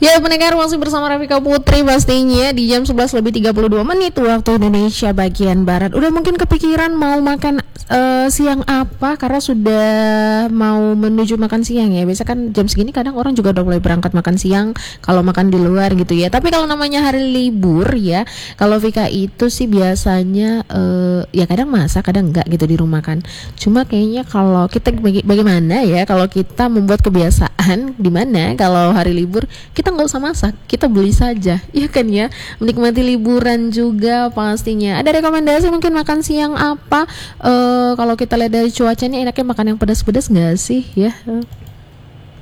Ya pendengar masih bersama Rafika Putri pastinya di jam 11 lebih 32 menit waktu Indonesia bagian Barat. Udah mungkin kepikiran mau makan siang apa karena sudah mau menuju makan siang ya. Biasa kan jam segini kadang orang juga udah mulai berangkat makan siang kalau makan di luar gitu ya. Tapi kalau namanya hari libur ya, kalau Vika itu sih biasanya ya kadang masak kadang enggak gitu di rumah kan. Cuma kayaknya kalau kita bagaimana ya kalau kita membuat kebiasaan di mana kalau hari libur kita nggak usah masak, kita beli saja, ya kan ya, menikmati liburan juga pastinya. Ada rekomendasi mungkin makan siang apa? Kalau kita lihat dari cuaca ini enaknya makan yang pedas-pedas nggak sih ya?